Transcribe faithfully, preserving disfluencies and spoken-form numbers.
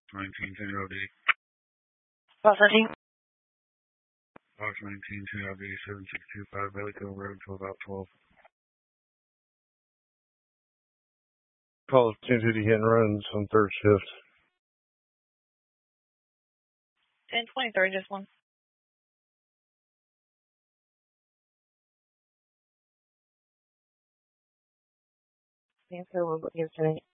nineteen ten L D. Box nineteen. Box nineteen ten L D seven six two five Bellyville Road to about twelve. Call ten fifty hit and runs on third shift. ten twenty-three, just one. Answer will get tonight.